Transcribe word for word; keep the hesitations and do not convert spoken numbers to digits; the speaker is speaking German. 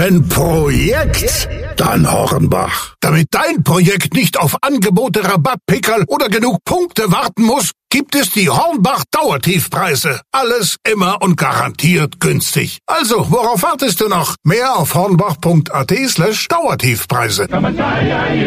Ein Projekt? Dann Hornbach. Damit dein Projekt nicht auf Angebote, Rabattpickerl oder genug Punkte warten muss, gibt es die Hornbach Dauertiefpreise. Alles immer und garantiert günstig. Also, worauf wartest du noch? Mehr auf hornbach punkt at slash Dauertiefpreise.